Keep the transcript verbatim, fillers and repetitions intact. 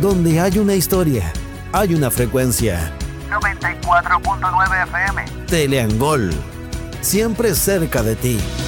Donde hay una historia, hay una frecuencia. noventa y cuatro punto nueve F M. Teleangol, siempre cerca de ti.